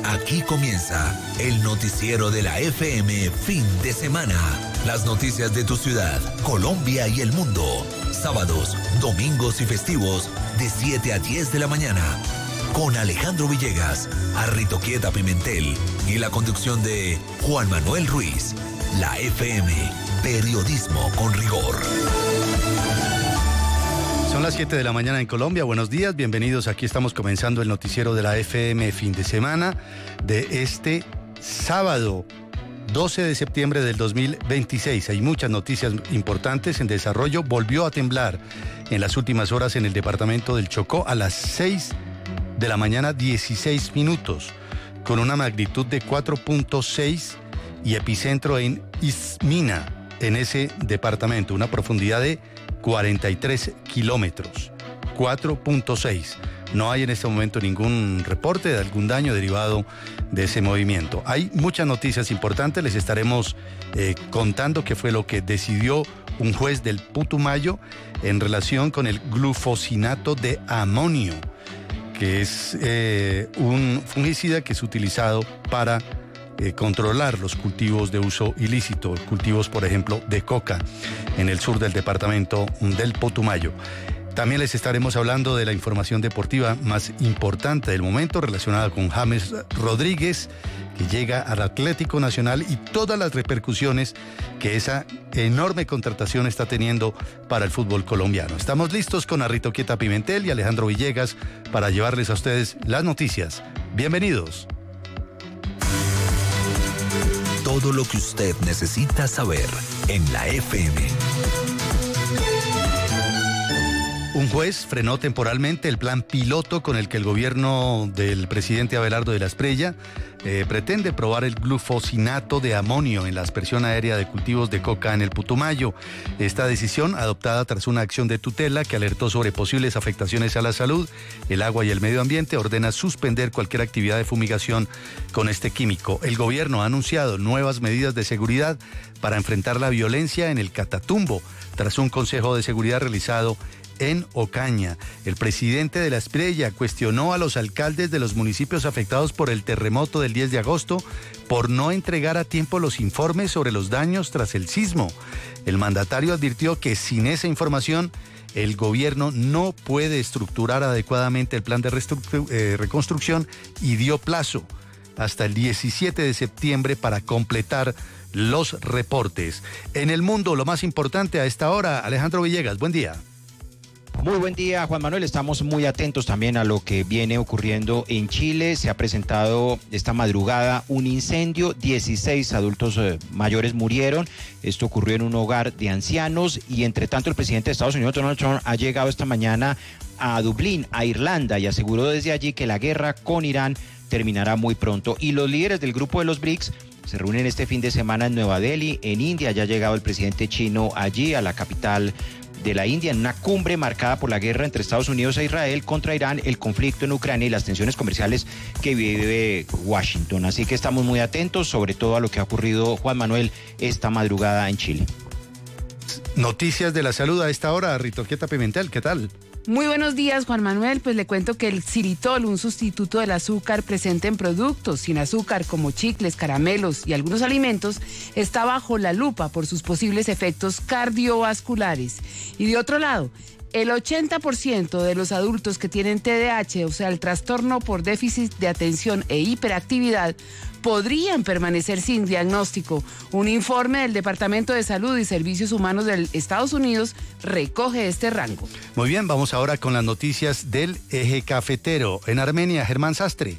Aquí comienza el noticiero de la FM fin de semana. Las noticias de tu ciudad, Colombia y el mundo. Sábados, domingos y festivos de 7 a 10 de la mañana. Con Alejandro Villegas, Arrito Quieta Pimentel y la conducción de Juan Manuel Ruiz. La FM, periodismo con rigor. Son las 7 de la mañana en Colombia. Buenos días, bienvenidos. Aquí estamos comenzando el noticiero de la FM fin de semana de este sábado 12 de septiembre del 2026. Hay muchas noticias importantes en desarrollo. Volvió a temblar en las últimas horas en el departamento del Chocó a las 6 de la mañana 16 minutos, con una magnitud de 4.6 y epicentro en Ismina, en ese departamento, una profundidad de 43 kilómetros, 4.6. No hay en este momento ningún reporte de algún daño derivado de ese movimiento. Hay muchas noticias importantes, les estaremos contando qué fue lo que decidió un juez del Putumayo en relación con el glufosinato de amonio, que es un fungicida que es utilizado para controlar los cultivos de uso ilícito, cultivos, por ejemplo, de coca en el sur del departamento del Putumayo. También les estaremos hablando de la información deportiva más importante del momento relacionada con James Rodríguez, que llega al Atlético Nacional, y todas las repercusiones que esa enorme contratación está teniendo para el fútbol colombiano. Estamos listos con Arrito Quieta Pimentel y Alejandro Villegas para llevarles a ustedes las noticias. Bienvenidos. Todo lo que usted necesita saber en la FM. Un juez frenó temporalmente el plan piloto con el que el gobierno del presidente Abelardo de la Espriella pretende probar el glufosinato de amonio en la aspersión aérea de cultivos de coca en el Putumayo. Esta decisión, adoptada tras una acción de tutela que alertó sobre posibles afectaciones a la salud, el agua y el medio ambiente, ordena suspender cualquier actividad de fumigación con este químico. El gobierno ha anunciado nuevas medidas de seguridad para enfrentar la violencia en el Catatumbo, tras un consejo de seguridad realizado en Ocaña. El presidente de la Espriella cuestionó a los alcaldes de los municipios afectados por el terremoto del 10 de agosto por no entregar a tiempo los informes sobre los daños tras el sismo. El mandatario advirtió que sin esa información el gobierno no puede estructurar adecuadamente el plan de reconstrucción y dio plazo hasta el 17 de septiembre para completar los reportes. En el mundo, lo más importante a esta hora, Alejandro Villegas, buen día. Muy buen día, Juan Manuel. Estamos muy atentos también a lo que viene ocurriendo en Chile. Se ha presentado esta madrugada un incendio, 16 adultos mayores murieron. Esto ocurrió en un hogar de ancianos y entre tanto el presidente de Estados Unidos, Donald Trump, ha llegado esta mañana a Dublín, a Irlanda, y aseguró desde allí que la guerra con Irán terminará muy pronto. Y los líderes del grupo de los BRICS se reúnen este fin de semana en Nueva Delhi, en India. Ya ha llegado el presidente chino allí, a la capital de la India, en una cumbre marcada por la guerra entre Estados Unidos e Israel contra Irán, el conflicto en Ucrania y las tensiones comerciales que vive Washington. Así que estamos muy atentos, sobre todo a lo que ha ocurrido, Juan Manuel, esta madrugada en Chile. Noticias de la salud a esta hora, Rito Quieta Pimentel, ¿qué tal? Muy buenos días, Juan Manuel. Pues le cuento que el xilitol, un sustituto del azúcar presente en productos sin azúcar como chicles, caramelos y algunos alimentos, está bajo la lupa por sus posibles efectos cardiovasculares. Y de otro lado, el 80% de los adultos que tienen TDAH, o sea, el trastorno por déficit de atención e hiperactividad, podrían permanecer sin diagnóstico. Un informe del Departamento de Salud y Servicios Humanos de Estados Unidos recoge este rango. Muy bien, vamos ahora con las noticias del eje cafetero. En Armenia, Germán Sastre.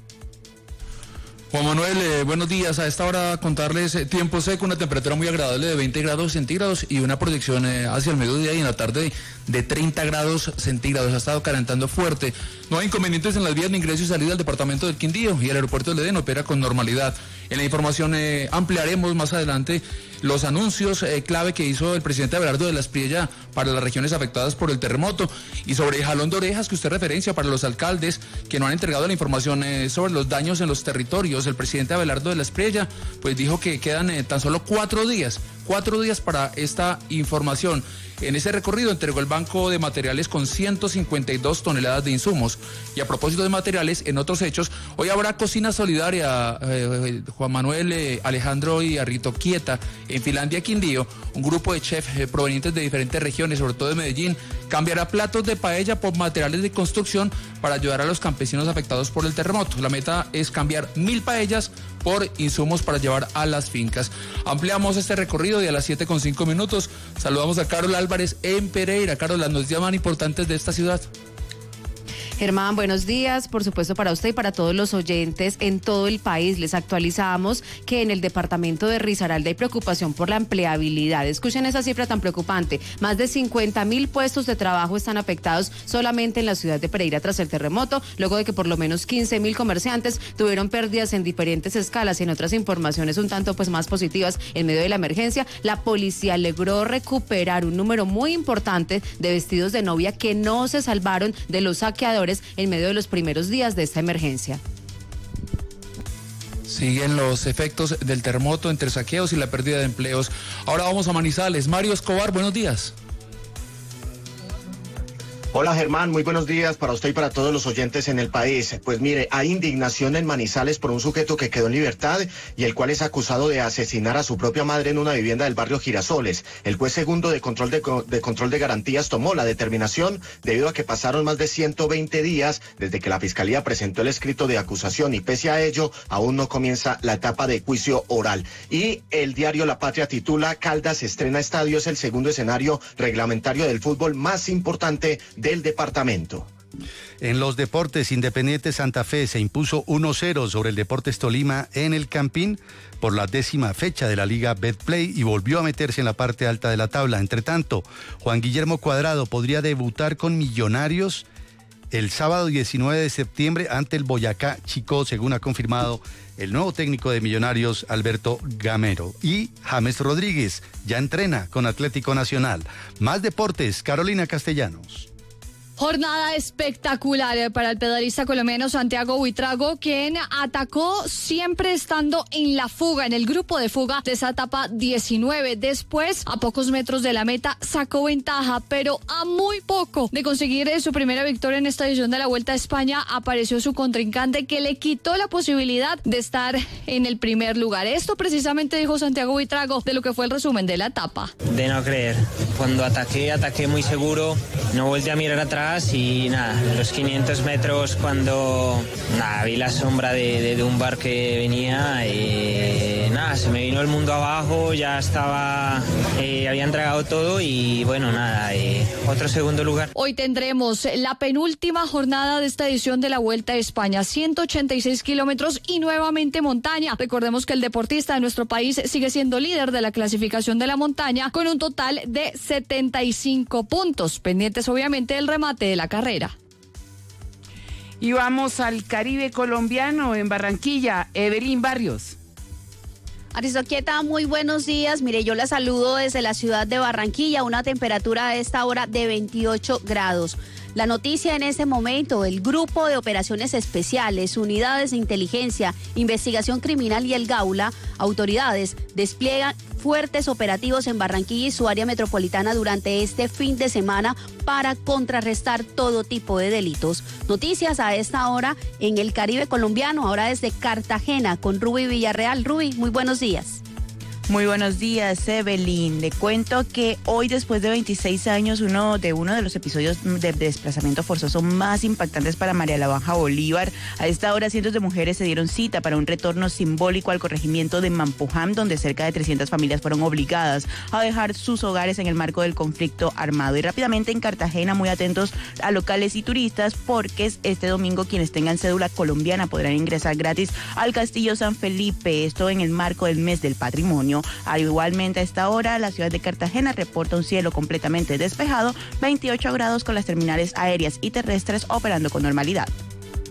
Juan Manuel, buenos días. A esta hora contarles tiempo seco, una temperatura muy agradable de 20 grados centígrados y una proyección hacia el mediodía y en la tarde de 30 grados centígrados. Ha estado calentando fuerte. No hay inconvenientes en las vías de ingreso y salida del departamento del Quindío y el aeropuerto del Edén opera con normalidad. En la información ampliaremos más adelante los anuncios clave que hizo el presidente Abelardo de la Espriella para las regiones afectadas por el terremoto y sobre el jalón de orejas que usted referencia para los alcaldes que no han entregado la información sobre los daños en los territorios. El presidente Abelardo de la Espriella pues dijo que quedan tan solo 4 días 4 días para esta información. En ese recorrido entregó el Banco de Materiales con 152 toneladas de insumos. Y a propósito de materiales, en otros hechos, hoy habrá cocina solidaria, Juan Manuel, Alejandro y Arrito Quieta, en Finlandia, Quindío. Un grupo de chefs provenientes de diferentes regiones, sobre todo de Medellín, cambiará platos de paella por materiales de construcción para ayudar a los campesinos afectados por el terremoto. La meta es cambiar 1000 paellas por insumos para llevar a las fincas. Ampliamos este recorrido y a las 7:05 saludamos a Carol Álvarez en Pereira. Carol, las noticias más importantes de esta ciudad. Germán, buenos días, por supuesto para usted y para todos los oyentes en todo el país. Les actualizamos que en el departamento de Risaralda hay preocupación por la empleabilidad. Escuchen esa cifra tan preocupante. Más de 50.000 puestos de trabajo están afectados solamente en la ciudad de Pereira tras el terremoto, luego de que por lo menos 15.000 comerciantes tuvieron pérdidas en diferentes escalas. Y en otras informaciones un tanto más positivas, en medio de la emergencia, la policía logró recuperar un número muy importante de vestidos de novia que no se salvaron de los saqueadores en medio de los primeros días de esta emergencia. Siguen los efectos del terremoto entre saqueos y la pérdida de empleos. Ahora vamos a Manizales. Mario Escobar, buenos días. Hola Germán, muy buenos días para usted y para todos los oyentes en el país. Pues mire, hay indignación en Manizales por un sujeto que quedó en libertad y el cual es acusado de asesinar a su propia madre en una vivienda del barrio Girasoles. El juez segundo de control de garantías tomó la determinación debido a que pasaron más de 120 días desde que la fiscalía presentó el escrito de acusación y pese a ello aún no comienza la etapa de juicio oral. Y el diario La Patria titula: Caldas estrena estadio, es el segundo escenario reglamentario del fútbol más importante del departamento. En los deportes, Independiente Santa Fe se impuso 1-0 sobre el Deportes Tolima en el Campín por la 10ª fecha de la Liga Betplay y volvió a meterse en la parte alta de la tabla. Entre tanto, Juan Guillermo Cuadrado podría debutar con Millonarios el sábado 19 de septiembre ante el Boyacá Chicó, según ha confirmado el nuevo técnico de Millonarios, Alberto Gamero. Y James Rodríguez ya entrena con Atlético Nacional. Más deportes, Carolina Castellanos. Jornada espectacular para el pedalista colombiano Santiago Buitrago, quien atacó siempre estando en la fuga, en el grupo de fuga de esa etapa 19. Después, a pocos metros de la meta, sacó ventaja, pero a muy poco de conseguir su primera victoria en esta edición de la Vuelta a España, apareció su contrincante que le quitó la posibilidad de estar en el primer lugar. Esto precisamente dijo Santiago Buitrago de lo que fue el resumen de la etapa. De no creer. Cuando ataqué muy seguro, no volteé a mirar atrás y nada, los 500 metros cuando vi la sombra de un bar que venía, se me vino el mundo abajo, ya estaba, había entregado todo y bueno, otro segundo lugar. Hoy tendremos la penúltima jornada de esta edición de la Vuelta a España, 186 kilómetros y nuevamente montaña. Recordemos que el deportista de nuestro país sigue siendo líder de la clasificación de la montaña con un total de 75 puntos, pendientes obviamente del remate de la carrera. Y vamos al Caribe colombiano en Barranquilla. Evelyn Barrios. Aristoquieta, muy buenos días. Mire, yo la saludo desde la ciudad de Barranquilla, una temperatura a esta hora de 28 grados. La noticia en este momento: el Grupo de Operaciones Especiales, Unidades de Inteligencia, Investigación Criminal y el Gaula, autoridades despliegan fuertes operativos en Barranquilla y su área metropolitana durante este fin de semana para contrarrestar todo tipo de delitos. Noticias a esta hora en el Caribe colombiano, ahora desde Cartagena con Ruby Villarreal. Ruby, muy buenos días. Muy buenos días, Evelyn. Le cuento que hoy, después de 26 años, uno de los episodios de desplazamiento forzoso más impactantes para María La Baja Bolívar. A esta hora, cientos de mujeres se dieron cita para un retorno simbólico al corregimiento de Mampuján, donde cerca de 300 familias fueron obligadas a dejar sus hogares en el marco del conflicto armado. Y rápidamente en Cartagena, muy atentos a locales y turistas, porque este domingo quienes tengan cédula colombiana podrán ingresar gratis al Castillo San Felipe, esto en el marco del mes del patrimonio. Igualmente a esta hora la ciudad de Cartagena reporta un cielo completamente despejado, 28 grados con las terminales aéreas y terrestres operando con normalidad.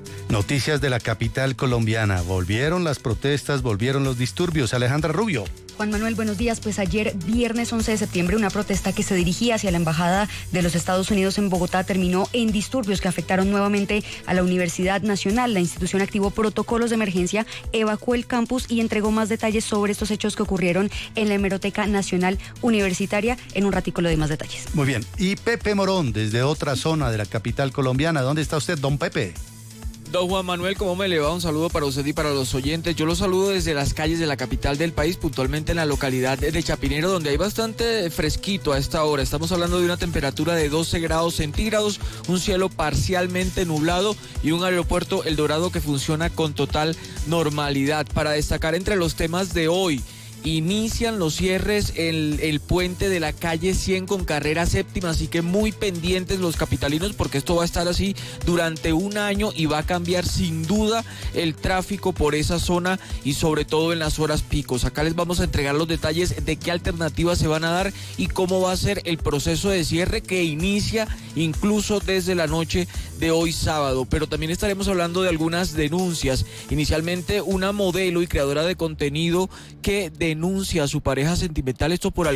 Noticias de la capital colombiana. Volvieron las protestas, volvieron los disturbios. Alejandra Rubio. Juan Manuel, buenos días. Pues ayer, viernes 11 de septiembre, una protesta que se dirigía hacia la Embajada de los Estados Unidos en Bogotá terminó en disturbios que afectaron nuevamente a la Universidad Nacional. La institución activó protocolos de emergencia, evacuó el campus y entregó más detalles sobre estos hechos que ocurrieron en la Hemeroteca Nacional Universitaria. En un ratico le doy más detalles. Muy bien. Y Pepe Morón, desde otra zona de la capital colombiana. ¿Dónde está usted, don Pepe? Don Juan Manuel, ¿cómo me le va? Un saludo para usted y para los oyentes. Yo los saludo desde las calles de la capital del país, puntualmente en la localidad de Chapinero, donde hay bastante fresquito a esta hora. Estamos hablando de una temperatura de 12 grados centígrados, un cielo parcialmente nublado y un aeropuerto El Dorado que funciona con total normalidad. Para destacar entre los temas de hoy, inician los cierres en el puente de la calle 100 con carrera séptima, así que muy pendientes los capitalinos porque esto va a estar así durante un año y va a cambiar sin duda el tráfico por esa zona y sobre todo en las horas picos. Acá les vamos a entregar los detalles de qué alternativas se van a dar y cómo va a ser el proceso de cierre que inicia incluso desde la noche de hoy sábado, pero también estaremos hablando de algunas denuncias. Inicialmente una modelo y creadora de contenido que denuncia a su pareja sentimental, esto por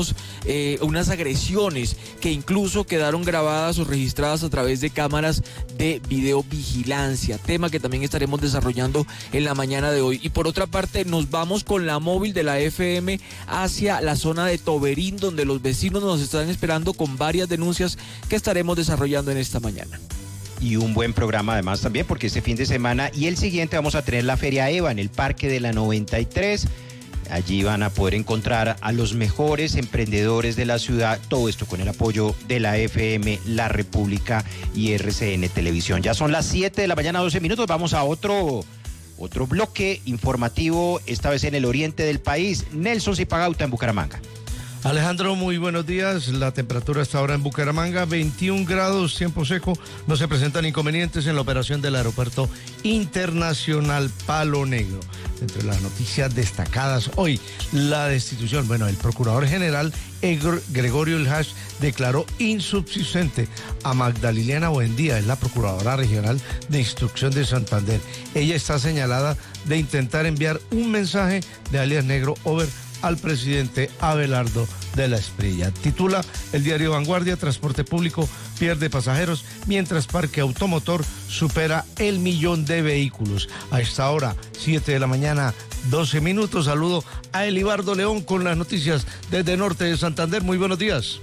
unas agresiones que incluso quedaron grabadas o registradas a través de cámaras de videovigilancia, tema que también estaremos desarrollando en la mañana de hoy. Y por otra parte nos vamos con la móvil de la FM hacia la zona de Toberín, donde los vecinos nos están esperando con varias denuncias que estaremos desarrollando en esta mañana. Y un buen programa además también, porque este fin de semana y el siguiente vamos a tener la Feria EVA en el Parque de la 93. Allí van a poder encontrar a los mejores emprendedores de la ciudad, todo esto con el apoyo de la FM, La República y RCN Televisión. Ya son las 7 de la mañana, 12 minutos, vamos a otro bloque informativo, esta vez en el oriente del país. Nelson Zipagauta en Bucaramanga. Alejandro, muy buenos días. La temperatura hasta ahora en Bucaramanga, 21 grados, tiempo seco. No se presentan inconvenientes en la operación del Aeropuerto Internacional Palo Negro. Entre las noticias destacadas hoy, la destitución. Bueno, el Procurador General Gregorio Elhash declaró insubsistente a Magdalena Buendía, es la Procuradora Regional de Instrucción de Santander. Ella está señalada de intentar enviar un mensaje de alias negro over al presidente Abelardo de la Espriella. Titula el diario Vanguardia: transporte público pierde pasajeros mientras parque automotor supera el 1.000.000 de vehículos. A esta hora, 7 de la mañana, 12 minutos. Saludo a Elibardo León con las noticias desde Norte de Santander. Muy buenos días.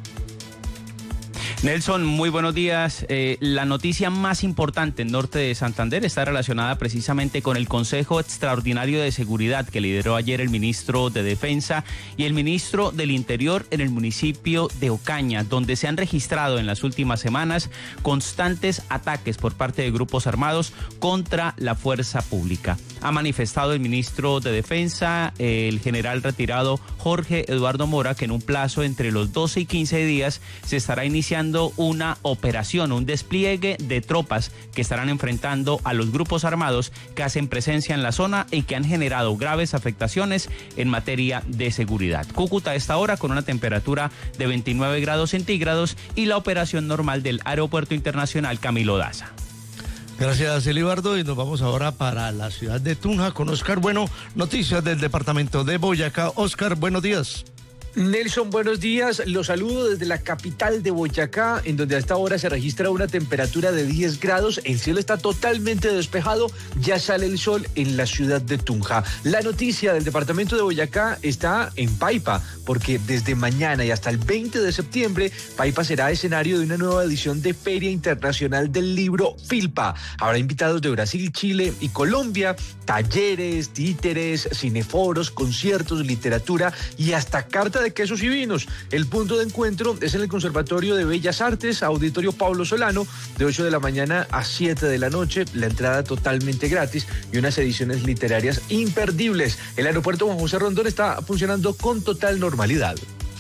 Nelson, muy buenos días. La noticia más importante en Norte de Santander está relacionada precisamente con el Consejo Extraordinario de Seguridad que lideró ayer el ministro de Defensa y el ministro del Interior en el municipio de Ocaña, donde se han registrado en las últimas semanas constantes ataques por parte de grupos armados contra la fuerza pública. Ha manifestado el ministro de Defensa, el general retirado Jorge Eduardo Mora, que en un plazo entre los 12 y 15 días se estará iniciando una operación, un despliegue de tropas que estarán enfrentando a los grupos armados que hacen presencia en la zona y que han generado graves afectaciones en materia de seguridad. Cúcuta a esta hora con una temperatura de 29 grados centígrados y la operación normal del Aeropuerto Internacional Camilo Daza. Gracias, Elibardo, y nos vamos ahora para la ciudad de Tunja con Oscar Bueno, noticias del departamento de Boyacá. Oscar, buenos días. Nelson, buenos días. Los saludo desde la capital de Boyacá, en donde a esta hora se registra una temperatura de 10 grados. El cielo está totalmente despejado. Ya sale el sol en la ciudad de Tunja. La noticia del departamento de Boyacá está en Paipa, porque desde mañana y hasta el 20 de septiembre, Paipa será escenario de una nueva edición de Feria Internacional del Libro FILPA. Habrá invitados de Brasil, Chile y Colombia, talleres, títeres, cineforos, conciertos, literatura y hasta carta de quesos y vinos. El punto de encuentro es en el Conservatorio de Bellas Artes, Auditorio Pablo Solano, de 8 de la mañana a 7 de la noche, la entrada totalmente gratis y unas ediciones literarias imperdibles. El aeropuerto Juan José Rondón está funcionando con total normalidad.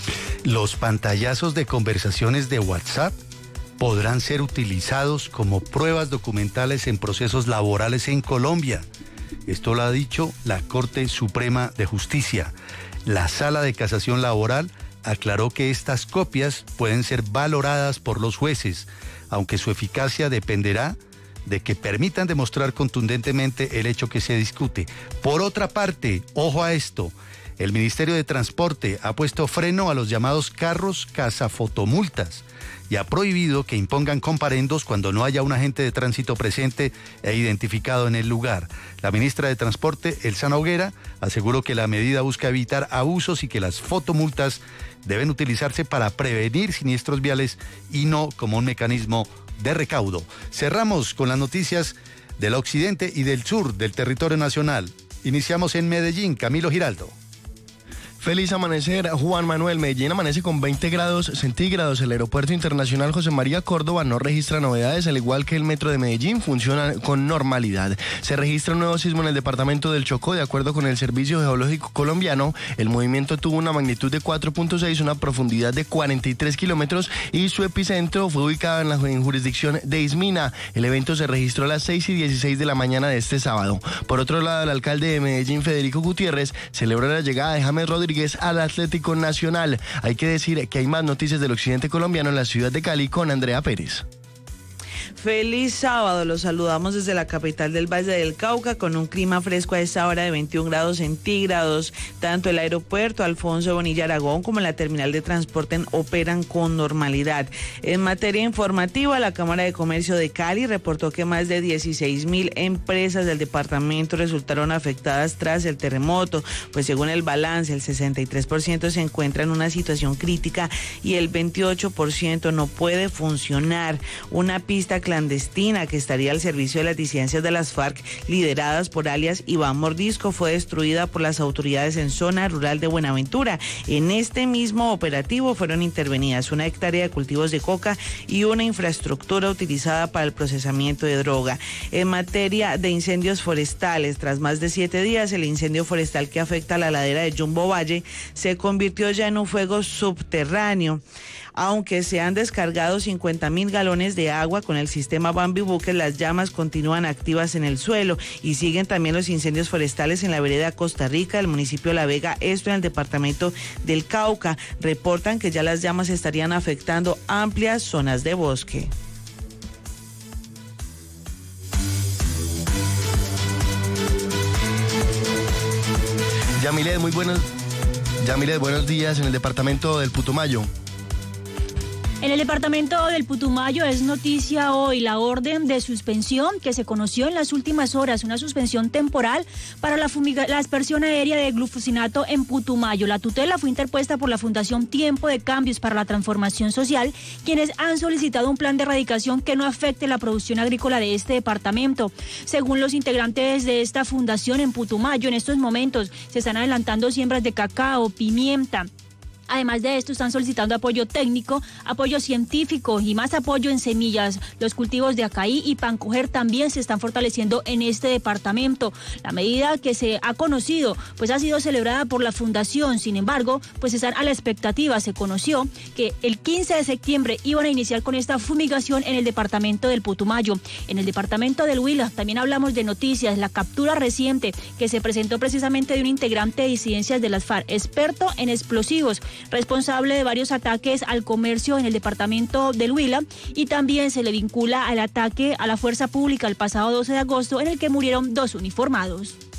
Los pantallazos de conversaciones de WhatsApp podrán ser utilizados como pruebas documentales en procesos laborales en Colombia. Esto lo ha dicho la Corte Suprema de Justicia. La Sala de Casación Laboral aclaró que estas copias pueden ser valoradas por los jueces, aunque su eficacia dependerá de que permitan demostrar contundentemente el hecho que se discute. Por otra parte, ojo a esto, El Ministerio de Transporte ha puesto freno a los llamados carros cazafotomultas y ha prohibido que impongan comparendos cuando no haya un agente de tránsito presente e identificado en el lugar. La ministra de Transporte, Elsa Noguera, aseguró que la medida busca evitar abusos y que las fotomultas deben utilizarse para prevenir siniestros viales y no como un mecanismo de recaudo. Cerramos con las noticias del occidente y del sur del territorio nacional. Iniciamos en Medellín. Camilo Giraldo. Feliz amanecer, Juan Manuel. Medellín amanece con 20 grados centígrados. El Aeropuerto Internacional José María Córdoba no registra novedades, al igual que el metro de Medellín funciona con normalidad. Se registra un nuevo sismo en el departamento del Chocó. De acuerdo con el Servicio Geológico Colombiano, el movimiento tuvo una magnitud de 4.6, una profundidad de 43 kilómetros y su epicentro fue ubicado en jurisdicción de Ismina. El evento se registró a las 6:16 de la mañana de este sábado. Por otro lado, el alcalde de Medellín, Federico Gutiérrez, celebró la llegada de James Rodríguez al Atlético Nacional. Hay que decir que hay más noticias del occidente colombiano en la ciudad de Cali con Andrea Pérez. Feliz sábado, los saludamos desde la capital del Valle del Cauca con un clima fresco a esta hora de 21 grados centígrados. Tanto el aeropuerto Alfonso Bonilla Aragón como la terminal de transporte operan con normalidad. En materia informativa, la Cámara de Comercio de Cali reportó que más de 16.000 empresas del departamento resultaron afectadas tras el terremoto, pues según el balance, el 63% se encuentra en una situación crítica y el 28% no puede funcionar. Una pista clandestina que estaría al servicio de las disidencias de las FARC, lideradas por alias Iván Mordisco, fue destruida por las autoridades en zona rural de Buenaventura. En este mismo operativo fueron intervenidas 1 hectárea de cultivos de coca y una infraestructura utilizada para el procesamiento de droga. En materia de incendios forestales, tras más de 7 días, el incendio forestal que afecta a la ladera de Jumbo Valle se convirtió ya en un fuego subterráneo. Aunque se han descargado 50.000 galones de agua con el sistema Bambi Buques, las llamas continúan activas en el suelo y siguen también los incendios forestales en la vereda Costa Rica del municipio de La Vega, esto en el departamento del Cauca. Reportan que ya las llamas estarían afectando amplias zonas de bosque. Yamilet, buenos días. En el departamento del Putumayo. En el departamento del Putumayo es noticia hoy la orden de suspensión que se conoció en las últimas horas, una suspensión temporal para la aspersión aérea de glufosinato en Putumayo. La tutela fue interpuesta por la Fundación Tiempo de Cambios para la Transformación Social, quienes han solicitado un plan de erradicación que no afecte la producción agrícola de este departamento. Según los integrantes de esta fundación en Putumayo, en estos momentos se están adelantando siembras de cacao, pimienta. Además de esto, están solicitando apoyo técnico, apoyo científico y más apoyo en semillas. Los cultivos de acaí y pancoger también se están fortaleciendo en este departamento. La medida que se ha conocido, pues ha sido celebrada por la Fundación. Sin embargo, pues están a la expectativa. Se conoció que el 15 de septiembre iban a iniciar con esta fumigación en el departamento del Putumayo. En el departamento del Huila también hablamos de noticias. La captura reciente que se presentó precisamente de un integrante de disidencias de las FARC, experto en explosivos, responsable de varios ataques al comercio en el departamento del Huila, y también se le vincula al ataque a la fuerza pública el pasado 12 de agosto en el que murieron 2 uniformados.